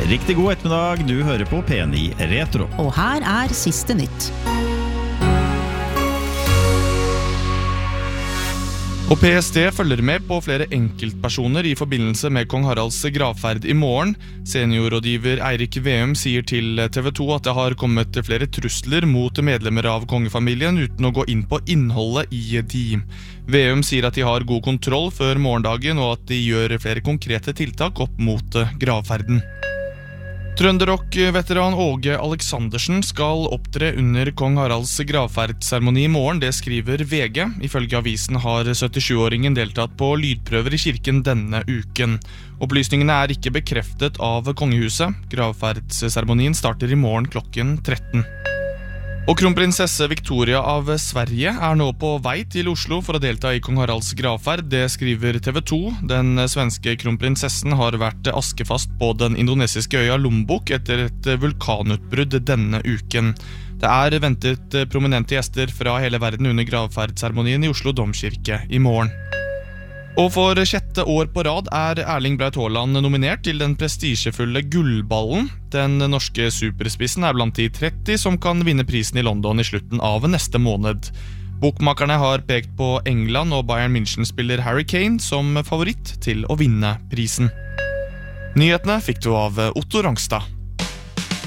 Riktig god ettermiddag, du hører på P9 Retro. Og her siste nytt. Og PST følger med på flere enkeltpersoner i forbindelse med kong Haralds gravferd i morgen. Seniorrådgiver Eirik Veum sier til TV 2 at det har kommet flere trusler mot medlemmer av kongefamilien uten å gå inn på innholdet i de. Veum sier at de har god kontroll før morgendagen og at de gjør flere konkrete tiltak opp mot gravferden. Trønderrock-veteran Åge Aleksandersen skal opptre under kong Haralds gravferdsseremoni i morgen, det skriver VG. Ifølge avisen har 77-åringen deltatt på lydprøver i kirken denne uken. Opplysningene er ikke bekreftet av kongehuset. Gravferdsseremonien starter i morgen klokken 13. Og kronprinsesse Victoria av Sverige er nå på vei til Oslo for å delta i kong Haralds gravferd, det skriver TV 2. Den svenske kronprinsessen har vært askefast på den indonesiske øya Lombok etter et vulkanutbrudd denne uken. Det er ventet prominente gjester fra hele verden under gravferdsseremonien i Oslo Domkirke i morgen. Og for 6. år på rad er Erling Braut Haaland nominert til den prestisjefulle Gullballen. Den norske superspissen er blant de 30 som kan vinne prisen i London i slutten av neste måned. Bokmakerne har pekt på England og Bayern München-spiller Harry Kane som favoritt til å vinne prisen. Nyhetene fikk du av Otto Rangstad.